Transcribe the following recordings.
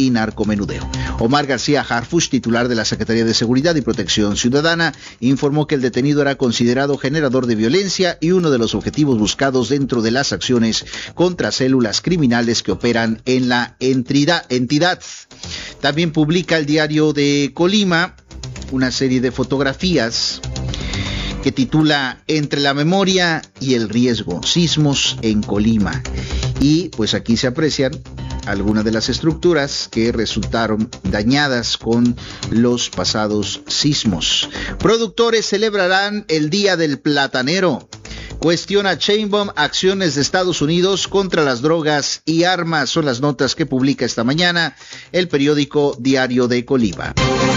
y narcomenudeo. Omar García Harfuch, titular de la Secretaría de Seguridad y Protección Ciudadana, informó que el detenido era considerado generador de violencia y uno de los objetivos buscados dentro de las acciones contra células criminales que operan en la entidad. También publica el Diario de Colima una serie de fotografías que titula Entre la memoria y el riesgo, sismos en Colima. Y pues aquí se aprecian algunas de las estructuras que resultaron dañadas con los pasados sismos. Productores celebrarán el Día del Platanero. Cuestiona Sheinbaum acciones de Estados Unidos contra las drogas y armas. Son las notas que publica esta mañana el periódico Diario de Colima.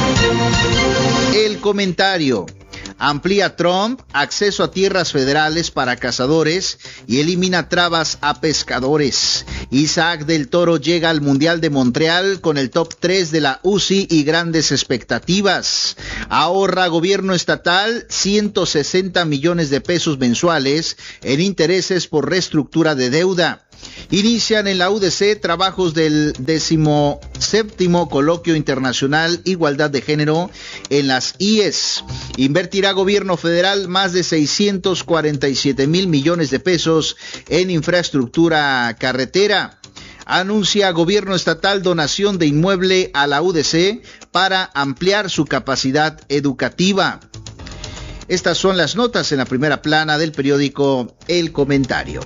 El comentario. Amplía Trump acceso a tierras federales para cazadores y elimina trabas a pescadores. Isaac del Toro llega al Mundial de Montreal con el top 3 de la UCI y grandes expectativas. Ahorra gobierno estatal 160 millones de pesos mensuales en intereses por reestructura de deuda. Inician en la UDC trabajos del 17º Coloquio Internacional Igualdad de Género en las IES. Invertirá gobierno federal más de 647 mil millones de pesos en infraestructura carretera. Anuncia gobierno estatal donación de inmueble a la UDC para ampliar su capacidad educativa. Estas son las notas en la primera plana del periódico El Comentario.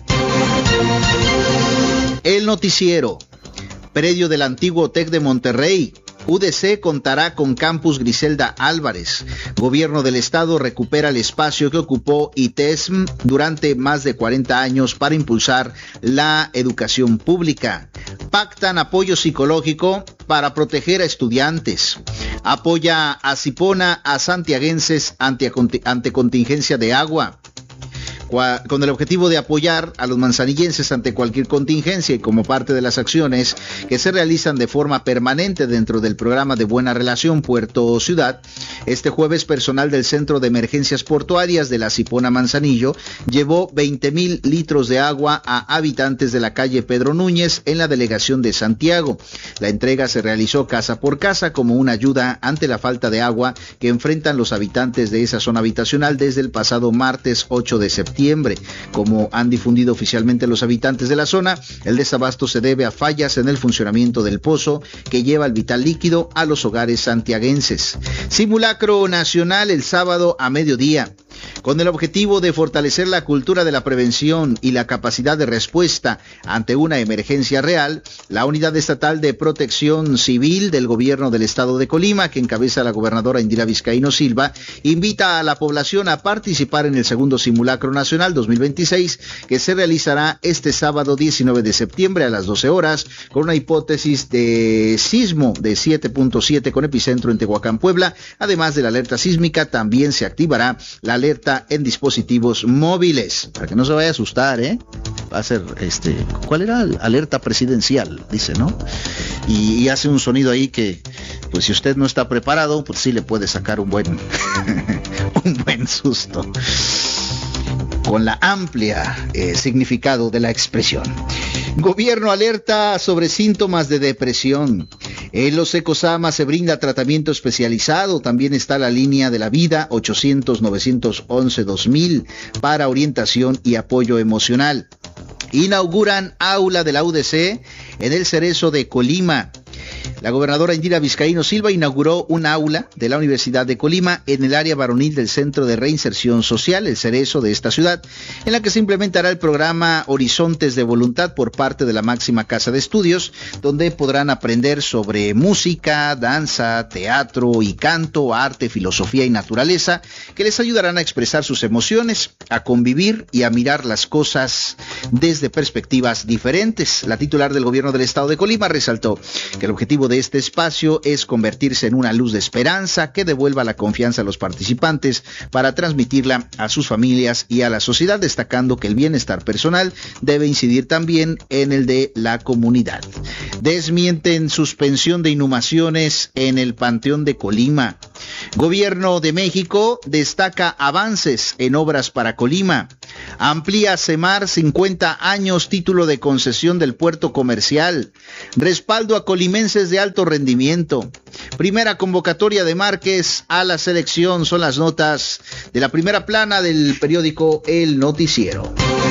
El noticiero. Predio del antiguo TEC de Monterrey. UDC contará con campus Griselda Álvarez. Gobierno del Estado recupera el espacio que ocupó ITESM durante más de 40 años para impulsar la educación pública. Pactan apoyo psicológico para proteger a estudiantes. Apoya a Cipona a santiaguenses ante contingencia de agua. Con el objetivo de apoyar a los manzanillenses ante cualquier contingencia y como parte de las acciones que se realizan de forma permanente dentro del programa de Buena Relación Puerto Ciudad, este jueves personal del Centro de Emergencias Portuarias de la Cipona Manzanillo llevó 20,000 litros de agua a habitantes de la calle Pedro Núñez en la delegación de Santiago. La entrega se realizó casa por casa como una ayuda ante la falta de agua que enfrentan los habitantes de esa zona habitacional desde el pasado martes 8 de septiembre. Como han difundido oficialmente los habitantes de la zona, el desabasto se debe a fallas en el funcionamiento del pozo que lleva el vital líquido a los hogares santiaguenses. Simulacro nacional el sábado a mediodía. Con el objetivo de fortalecer la cultura de la prevención y la capacidad de respuesta ante una emergencia real, la Unidad Estatal de Protección Civil del Gobierno del Estado de Colima, que encabeza la gobernadora Indira Vizcaíno Silva, invita a la población a participar en el segundo Simulacro Nacional 2026, que se realizará este sábado 19 de septiembre a las 12 horas, con una hipótesis de sismo de 7.7 con epicentro en Tehuacán, Puebla. Además de la alerta sísmica, también se activará la alerta en dispositivos móviles, para que no se vaya a asustar, va a ser, ¿cuál era? Alerta presidencial, dice, ¿no? Y hace un sonido ahí que, pues si usted no está preparado, pues sí le puede sacar un buen susto. Con la amplia significado de la expresión. Gobierno alerta sobre síntomas de depresión. En los Ecosama se brinda tratamiento especializado. También está la línea de la vida 800-911-2000 para orientación y apoyo emocional. Inauguran aula de la UDC en el Cerezo de Colima. La gobernadora Indira Vizcaíno Silva inauguró un aula de la Universidad de Colima en el área varonil del Centro de Reinserción Social, el Cerezo de esta ciudad, en la que se implementará el programa Horizontes de Voluntad por parte de la máxima casa de estudios, donde podrán aprender sobre música, danza, teatro y canto, arte, filosofía y naturaleza, que les ayudarán a expresar sus emociones, a convivir y a mirar las cosas desde perspectivas diferentes. La titular del gobierno del estado de Colima resaltó que el objetivo de este espacio es convertirse en una luz de esperanza que devuelva la confianza a los participantes para transmitirla a sus familias y a la sociedad, destacando que el bienestar personal debe incidir también en el de la comunidad. Desmienten suspensión de inhumaciones en el Panteón de Colima. Gobierno de México destaca avances en obras para Colima. Amplía Semar 50 años título de concesión del puerto comercial. Respaldo a colimenses de alto rendimiento. Primera convocatoria de Márquez a la selección. Son las notas de la primera plana del periódico El Noticiero.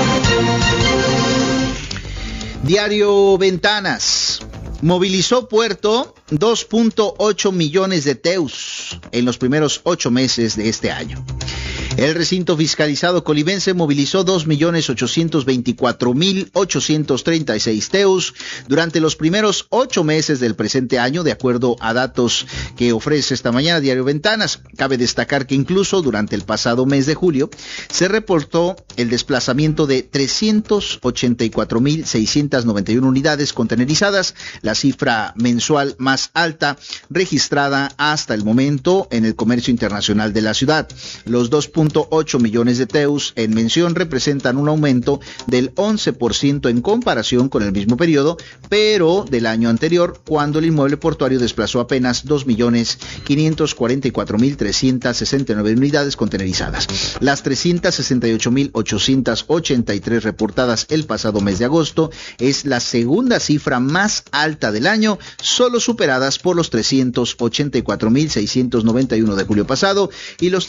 Diario Ventanas. Movilizó Puerto 2.8 millones de teus en los primeros 8 meses de este año. El recinto fiscalizado colimense movilizó 2.824.836 teus durante los primeros 8 meses del presente año, de acuerdo a datos que ofrece esta mañana Diario Ventanas. Cabe destacar que incluso durante el pasado mes de julio se reportó el desplazamiento de 384.691 unidades contenerizadas, la cifra mensual más alta registrada hasta el momento en el comercio internacional de la ciudad. Los 2.8 millones de teus en mención representan un aumento del 11% en comparación con el mismo periodo, pero del año anterior, cuando el inmueble portuario desplazó apenas 2.544.369 unidades contenerizadas. Las 368.883 reportadas el pasado mes de agosto es la segunda cifra más alta del año, solo superadas por los 384.691 de julio pasado y los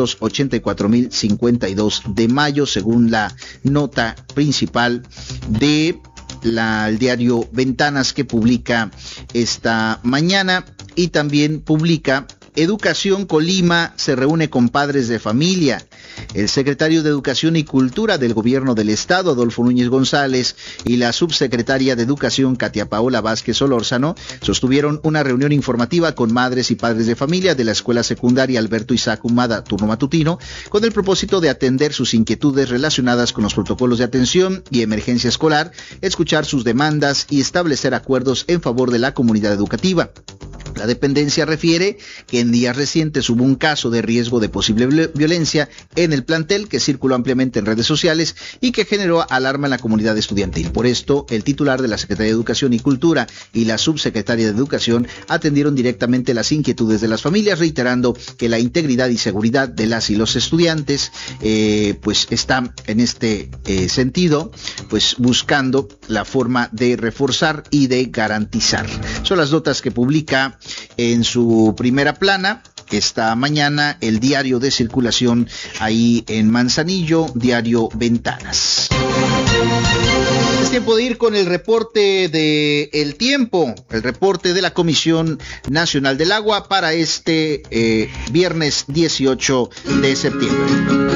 384.052 de mayo, según la nota principal de el diario Ventanas, que publica esta mañana. Y también publica: Educación Colima se reúne con padres de familia. El secretario de Educación y Cultura del Gobierno del Estado, Adolfo Núñez González, y la subsecretaria de Educación, Katia Paola Vázquez Solórzano, sostuvieron una reunión informativa con madres y padres de familia de la Escuela Secundaria Alberto Isaac Humada, turno matutino, con el propósito de atender sus inquietudes relacionadas con los protocolos de atención y emergencia escolar, escuchar sus demandas y establecer acuerdos en favor de la comunidad educativa. La dependencia refiere que en días recientes hubo un caso de riesgo de posible violencia en el plantel que circuló ampliamente en redes sociales y que generó alarma en la comunidad estudiantil. Por esto, el titular de la Secretaría de Educación y Cultura y la subsecretaria de Educación atendieron directamente las inquietudes de las familias, reiterando que la integridad y seguridad de las y los estudiantes pues están en este sentido, pues buscando la forma de reforzar y de garantizar. Son las notas que publica en su primera plana esta mañana el diario de circulación ahí en Manzanillo, Diario Ventanas. Es tiempo de ir con el reporte de El Tiempo, el reporte de la Comisión Nacional del Agua para este viernes 18 de septiembre.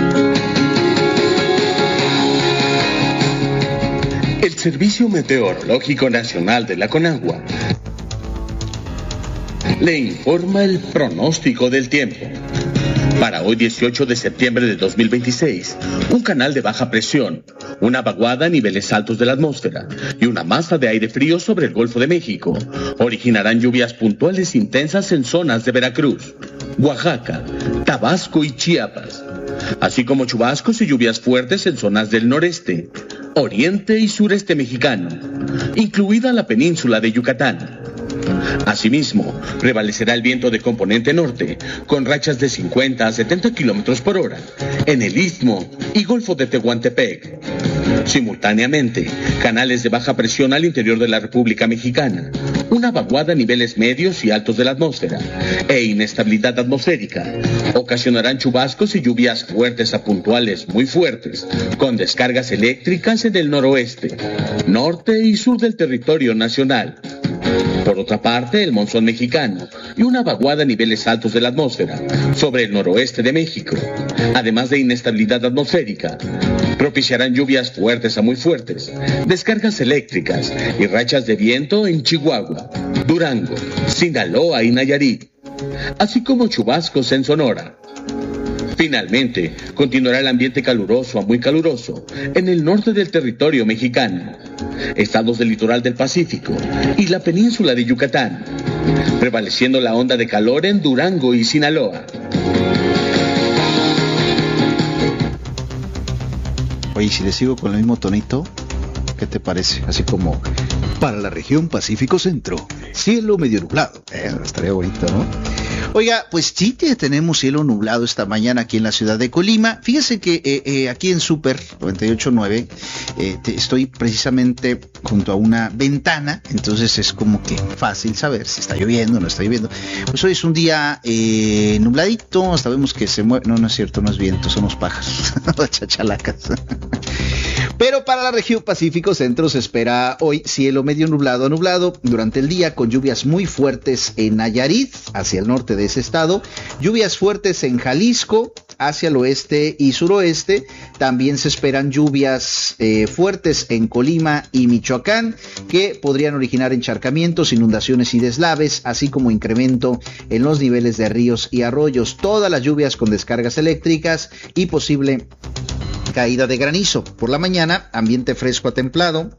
El Servicio Meteorológico Nacional de la Conagua le informa el pronóstico del tiempo. Para hoy 18 de septiembre de 2026, un canal de baja presión, una vaguada a niveles altos de la atmósfera y una masa de aire frío sobre el Golfo de México originarán lluvias puntuales intensas en zonas de Veracruz, Oaxaca, Tabasco y Chiapas, así como chubascos y lluvias fuertes en zonas del noreste, oriente y sureste mexicano, incluida la península de Yucatán. Asimismo, prevalecerá el viento de componente norte, con rachas de 50 a 70 kilómetros por hora en el Istmo y Golfo de Tehuantepec. Simultáneamente, canales de baja presión al interior de la República Mexicana, una vaguada a niveles medios y altos de la atmósfera e inestabilidad atmosférica ocasionarán chubascos y lluvias fuertes a puntuales muy fuertes, con descargas eléctricas en el noroeste, norte y sur del territorio nacional. Por otra parte, el monzón mexicano y una vaguada a niveles altos de la atmósfera sobre el noroeste de México, además de inestabilidad atmosférica, propiciarán lluvias fuertes a muy fuertes, descargas eléctricas y rachas de viento en Chihuahua, Durango, Sinaloa y Nayarit, así como chubascos en Sonora. Finalmente, continuará el ambiente caluroso a muy caluroso en el norte del territorio mexicano, estados del litoral del Pacífico y la península de Yucatán, prevaleciendo la onda de calor en Durango y Sinaloa. Oye, si le sigo con el mismo tonito, ¿qué te parece? Así como para la región Pacífico Centro, cielo medio nublado. Estaría bonito, ¿no? Oiga, pues sí tenemos cielo nublado esta mañana aquí en la ciudad de Colima. Fíjese que aquí en Super 98.9 estoy precisamente junto a una ventana, entonces es como que fácil saber si está lloviendo o no está lloviendo. Pues hoy es un día nubladito, hasta vemos que se mueve. No es cierto, no es viento, son los pájaros, las chachalacas. Pero para la región Pacífico Centro se espera hoy cielo medio nublado a nublado durante el día, con lluvias muy fuertes en Nayarit, hacia el norte de ese estado, lluvias fuertes en Jalisco, hacia el oeste y suroeste. También se esperan lluvias fuertes en Colima y Michoacán, que podrían originar encharcamientos, inundaciones y deslaves, así como incremento en los niveles de ríos y arroyos. Todas las lluvias con descargas eléctricas y posible caída de granizo. Por la mañana, ambiente fresco a templado.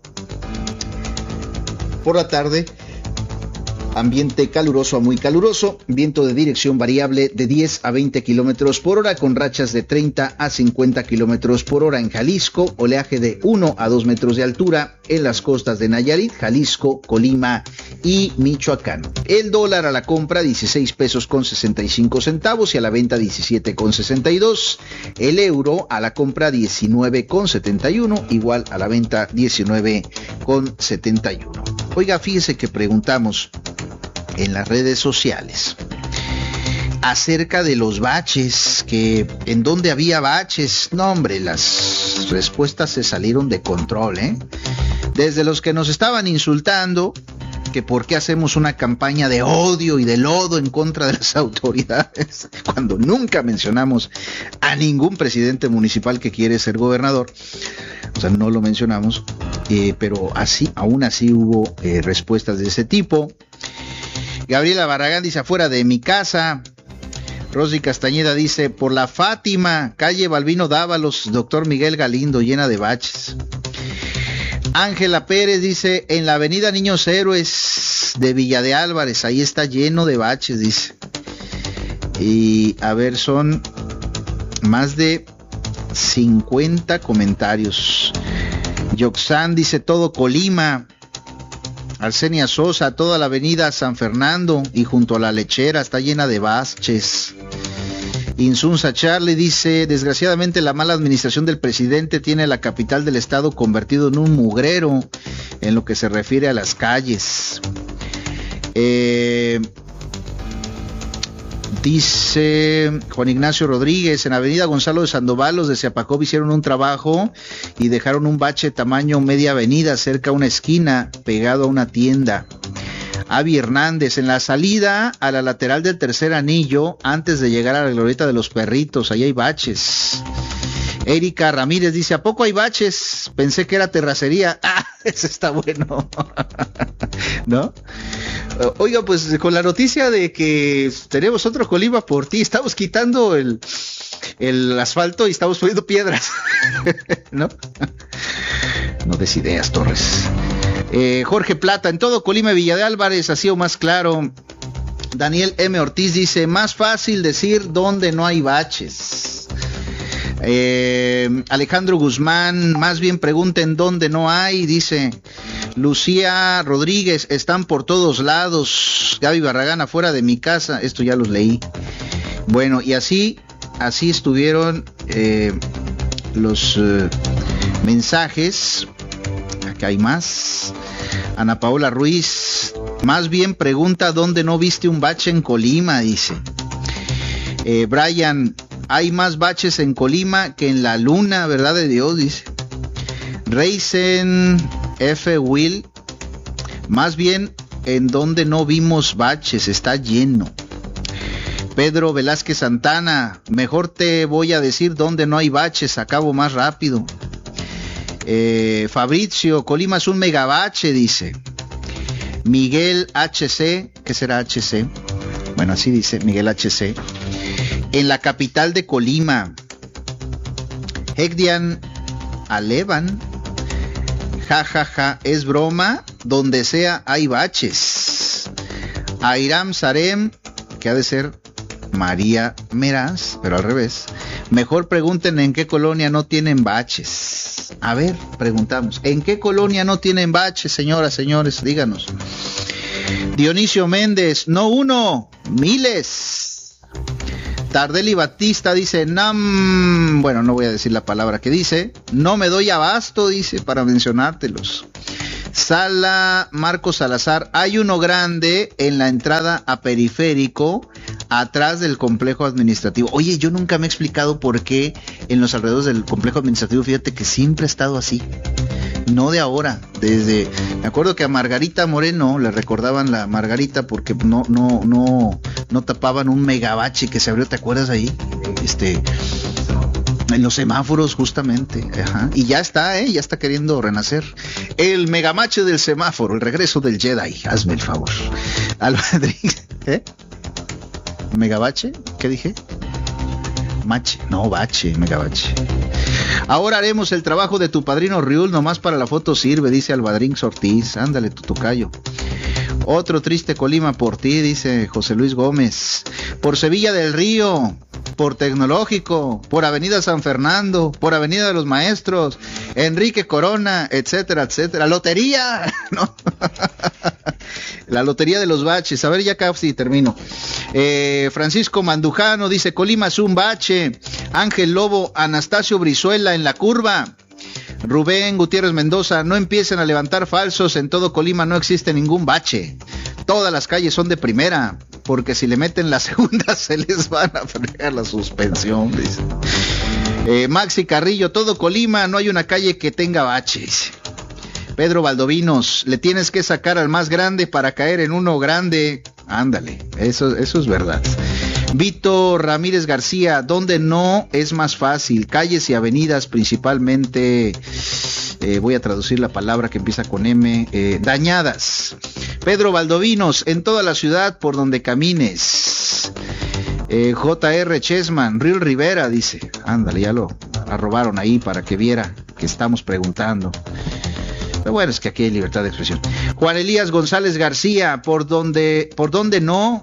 Por la tarde, ambiente caluroso a muy caluroso, viento de dirección variable de 10 a 20 kilómetros por hora, con rachas de 30 a 50 kilómetros por hora en Jalisco, oleaje de 1 a 2 metros de altura en las costas de Nayarit, Jalisco, Colima y Michoacán. El dólar a la compra 16 pesos con 65 centavos y a la venta 17 con 62. El euro a la compra 19 con 71, igual a la venta 19 con 71. Oiga, fíjese que preguntamos en las redes sociales acerca de los baches, que en dónde había baches. No, hombre, las respuestas se salieron de control, Desde los que nos estaban insultando, que por qué hacemos una campaña de odio y de lodo en contra de las autoridades, cuando nunca mencionamos a ningún presidente municipal que quiere ser gobernador. O sea, no lo mencionamos, pero aún así hubo respuestas de ese tipo. Gabriela Barragán dice: afuera de mi casa. Rosy Castañeda dice: por la Fátima, calle Balbino Dávalos, doctor Miguel Galindo, llena de baches. Ángela Pérez dice: en la avenida Niños Héroes de Villa de Álvarez, ahí está lleno de baches, dice. Y a ver, son más de 50 comentarios. Yoxan dice: todo Colima. Arsenia Sosa: toda la avenida San Fernando y junto a la lechera está llena de baches. Insunza Charlie dice: desgraciadamente la mala administración del presidente tiene la capital del estado convertido en un mugrero en lo que se refiere a las calles. Dice Juan Ignacio Rodríguez: en avenida Gonzalo de Sandoval los de Ziapacop hicieron un trabajo y dejaron un bache tamaño media avenida cerca a una esquina pegado a una tienda. Avi Hernández: en la salida a la lateral del tercer anillo antes de llegar a la glorieta de los perritos, ahí hay baches. Erika Ramírez dice: ¿a poco hay baches? Pensé que era terracería. Ah, ese está bueno. ¿No? Oiga, pues con la noticia de que tenemos otro Colima por ti, estamos quitando el asfalto y estamos poniendo piedras. ¿No? No des ideas, Torres. Jorge Plata: en todo Colima y Villa de Álvarez, así o más claro. Daniel M. Ortiz dice: más fácil decir dónde no hay baches. Alejandro Guzmán: más bien pregunten dónde no hay, dice. Lucía Rodríguez: están por todos lados. Gaby Barragán: afuera de mi casa. Esto ya los leí. Bueno, y así estuvieron los mensajes. Acá hay más. Ana Paola Ruiz: más bien pregunta dónde no viste un bache en Colima, dice. Brian: hay más baches en Colima que en la luna, ¿verdad de Dios?, dice. Reisen F. Will: más bien en donde no vimos baches, está lleno. Pedro Velázquez Santana: mejor te voy a decir dónde no hay baches, acabo más rápido. Fabricio: Colima es un megabache, dice. Miguel HC: ¿qué será HC? Bueno, así dice Miguel HC. En la capital de Colima. Hegdian Alevan: jajaja, es broma, donde sea hay baches. Airam Sarem, que ha de ser María Meraz, pero al revés: mejor pregunten en qué colonia no tienen baches. A ver, preguntamos: ¿en qué colonia no tienen baches, señoras, señores? Díganos. Dionisio Méndez: no uno, Miles. Tardelli Batista dice, bueno, no voy a decir la palabra que dice, no me doy abasto, dice, para mencionártelos. Sala Marcos Salazar, hay uno grande en la entrada a Periférico, atrás del complejo administrativo. Oye, yo nunca me he explicado por qué en los alrededores del complejo administrativo, fíjate que siempre ha estado así. No de ahora, me acuerdo que a Margarita Moreno le recordaban la Margarita porque no tapaban un megabache que se abrió, ¿te acuerdas ahí? En los semáforos, justamente. Ajá. Y ya está queriendo renacer. El megamache del semáforo, el regreso del Jedi. Hazme el favor. ¿Eh? ¿Megabache? ¿Qué dije? Mache. No, bache, megabache. Ahora haremos el trabajo de tu padrino Riul, nomás para la foto sirve, dice Albadrín Ortiz. Ándale, tu tocayo. Otro triste Colima por ti, dice José Luis Gómez. Por Sevilla del Río, por Tecnológico, por Avenida San Fernando, por Avenida de los Maestros, Enrique Corona, etcétera, etcétera. Lotería, ¿no? La lotería de los baches. A ver, ya casi termino. Francisco Mandujano dice, Colima es un bache. Ángel Lobo, Anastasio Brizuela en la curva. Rubén Gutiérrez Mendoza, no empiecen a levantar falsos, en todo Colima no existe ningún bache. Todas las calles son de primera, porque si le meten la segunda se les van a fregar la suspensión, dice. Maxi Carrillo, todo Colima no hay una calle que tenga baches. Pedro Valdovinos, le tienes que sacar al más grande para caer en uno grande. Ándale, eso es verdad. Vito Ramírez García, ¿dónde no es más fácil? Calles y avenidas principalmente, voy a traducir la palabra que empieza con M, dañadas. Pedro Valdovinos, en toda la ciudad por donde camines. J.R. Chessman, Río Rivera, dice. Ándale, ya lo arrobaron ahí para que viera que estamos preguntando. Pero bueno, es que aquí hay libertad de expresión. Juan Elías González García, ¿por dónde no?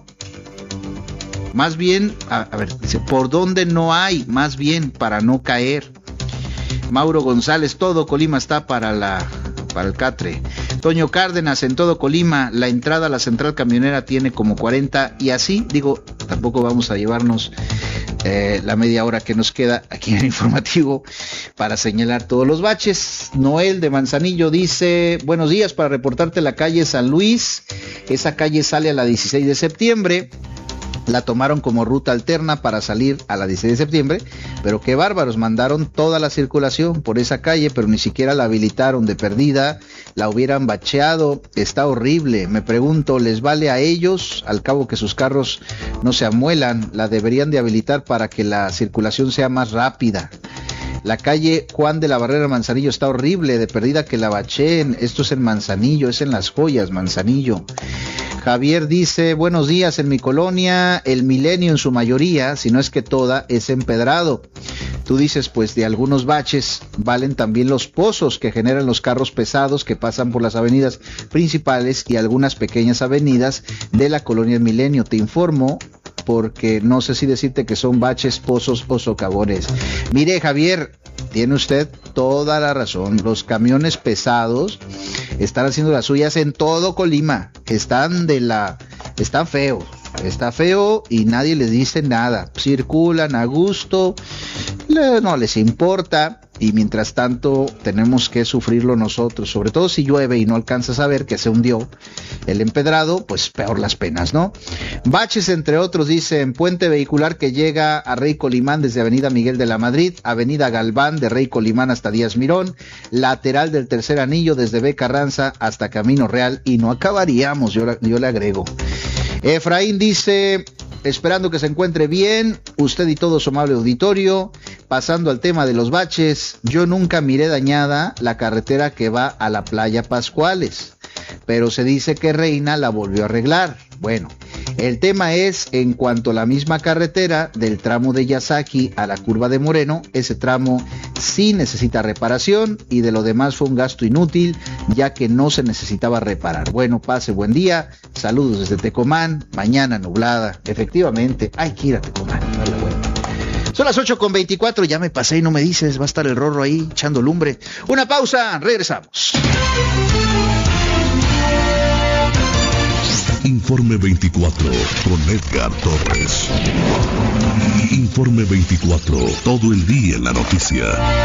Más bien, a ver, dice, ¿por dónde no hay? Más bien, para no caer. Mauro González, todo Colima está para el catre. Toño Cárdenas, en todo Colima, la entrada a la central camionera tiene como 40, y así, digo, tampoco vamos a llevarnos la media hora que nos queda aquí en el informativo para señalar todos los baches. Noel de Manzanillo dice, buenos días, para reportarte la calle San Luis. Esa calle sale a la 16 de septiembre. La tomaron como ruta alterna para salir a la 16 de septiembre, pero qué bárbaros, mandaron toda la circulación por esa calle, pero ni siquiera la habilitaron, de perdida la hubieran bacheado. Está horrible, me pregunto, ¿les vale a ellos? Al cabo que sus carros no se amuelan, la deberían de habilitar para que la circulación sea más rápida. La calle Juan de la Barrera Manzanillo está horrible, de perdida que la bacheen. Esto es en Manzanillo, es en Las Joyas, Manzanillo. Javier dice, buenos días, en mi colonia el Milenio en su mayoría, si no es que toda, es empedrado. Tú dices, pues de algunos baches valen también los pozos que generan los carros pesados que pasan por las avenidas principales y algunas pequeñas avenidas de la colonia Milenio. Te informo porque no sé si decirte que son baches, pozos o socavones. Mire, Javier, tiene usted toda la razón. Los camiones pesados están haciendo las suyas en todo Colima. Está feo y nadie les dice nada. Circulan a gusto, no les importa. Y mientras tanto tenemos que sufrirlo nosotros, sobre todo si llueve y no alcanzas a ver que se hundió el empedrado, pues peor las penas, ¿no? Baches, entre otros, dicen, puente vehicular que llega a Rey Colimán desde Avenida Miguel de la Madrid, Avenida Galván de Rey Colimán hasta Díaz Mirón, lateral del Tercer Anillo desde B. Carranza hasta Camino Real, y no acabaríamos, yo le agrego. Efraín dice, esperando que se encuentre bien, usted y todo su amable auditorio. Pasando al tema de los baches, yo nunca miré dañada la carretera que va a la playa Pascuales, pero se dice que Reina la volvió a arreglar. Bueno, el tema es en cuanto a la misma carretera del tramo de Yasaki a la curva de Moreno. Ese tramo sí necesita reparación y de lo demás fue un gasto inútil, ya que no se necesitaba reparar. Bueno, pase buen día, saludos desde Tecomán, mañana nublada, efectivamente, hay que ir a Tecomán, darle la vuelta. Son las 8:24, ya me pasé y no me dices, va a estar el Rorro ahí echando lumbre. Una pausa, regresamos. Informe 24 con Edgar Torres. Informe 24, todo el día en la noticia.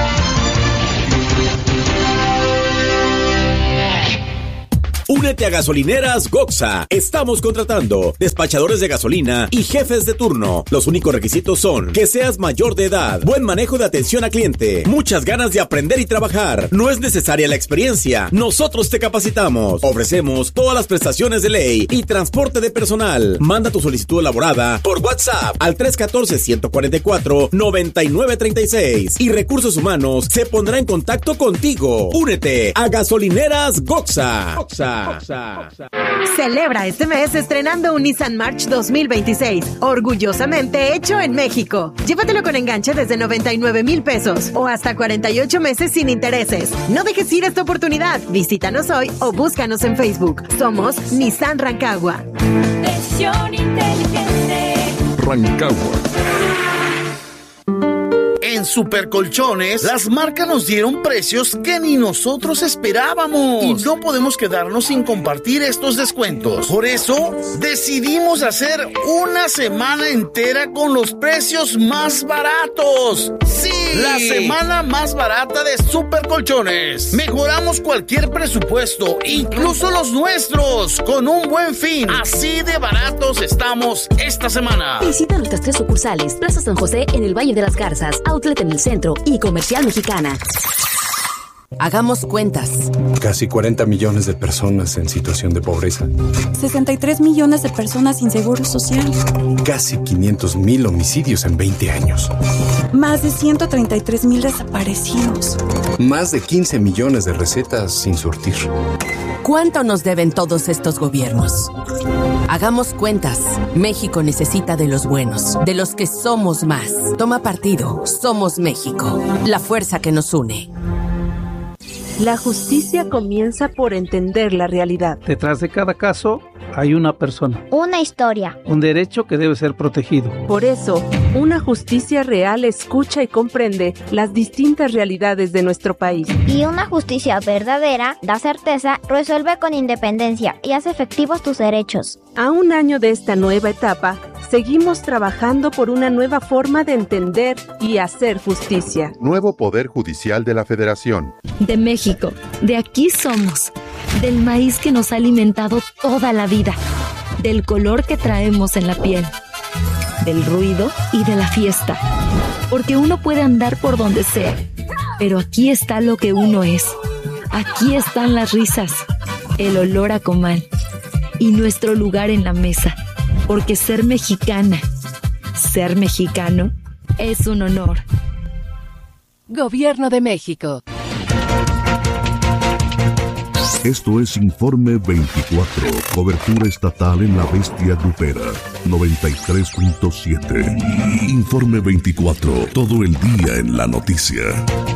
Únete a Gasolineras Goxa. Estamos contratando despachadores de gasolina y jefes de turno. Los únicos requisitos son que seas mayor de edad, buen manejo de atención a cliente, muchas ganas de aprender y trabajar. No es necesaria la experiencia. Nosotros te capacitamos. Ofrecemos todas las prestaciones de ley y transporte de personal. Manda tu solicitud elaborada por WhatsApp al 314-144-9936 y Recursos Humanos se pondrá en contacto contigo. Únete a Gasolineras Goxa. Celebra este mes estrenando un Nissan March 2026, orgullosamente hecho en México. Llévatelo con enganche desde 99,000 pesos o hasta 48 meses sin intereses. No dejes ir esta oportunidad. Visítanos hoy o búscanos en Facebook. Somos Nissan Rancagua. Decisión inteligente. Rancagua. En Supercolchones, las marcas nos dieron precios que ni nosotros esperábamos. Y no podemos quedarnos sin compartir estos descuentos. Por eso, decidimos hacer una semana entera con los precios más baratos. ¡Sí! La semana más barata de Supercolchones. Mejoramos cualquier presupuesto, incluso los nuestros, con un buen fin. Así de baratos estamos esta semana. Visita nuestras 3 sucursales: Plaza San José en el Valle de las Garzas, Outlet en el centro y Comercial Mexicana. Hagamos cuentas. Casi 40 millones de personas en situación de pobreza. 63 millones de personas sin seguro social. Casi 500,000 homicidios en 20 años. Más de 133,000 desaparecidos. Más de 15 millones de recetas sin surtir. ¿Cuánto nos deben todos estos gobiernos? Hagamos cuentas. México necesita de los buenos, de los que somos más. Toma partido. Somos México. La fuerza que nos une. La justicia comienza por entender la realidad. Detrás de cada caso hay una persona. Una historia. Un derecho que debe ser protegido. Por eso, una justicia real escucha y comprende las distintas realidades de nuestro país. Y una justicia verdadera da certeza, resuelve con independencia y hace efectivos tus derechos. A un año de esta nueva etapa, seguimos trabajando por una nueva forma de entender y hacer justicia. Nuevo Poder Judicial de la Federación. De México, de aquí somos. Del maíz que nos ha alimentado toda la vida. Del color que traemos en la piel. Del ruido y de la fiesta. Porque uno puede andar por donde sea. Pero aquí está lo que uno es. Aquí están las risas. El olor a comal. Y nuestro lugar en la mesa. Porque ser mexicana, ser mexicano, es un honor. Gobierno de México. Esto es Informe 24, cobertura estatal en la bestia grupera, 93.7. Informe 24, todo el día en la noticia.